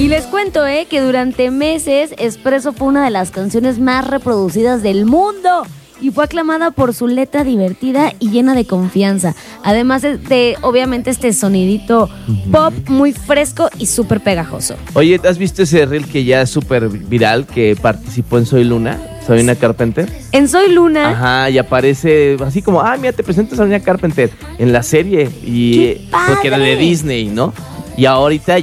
Y les cuento, que durante meses Espresso fue una de las canciones más reproducidas del mundo y fue aclamada por su letra divertida y llena de confianza. Además de, obviamente, este sonidito pop muy fresco y súper pegajoso. Oye, ¿has visto ese reel que ya es súper viral que participó en Soy Luna? Sabrina Carpenter. En Soy Luna. Ajá, y aparece así como, mira, te presento a Sabrina Carpenter en la serie. Y porque era de Disney, ¿no? Y ahorita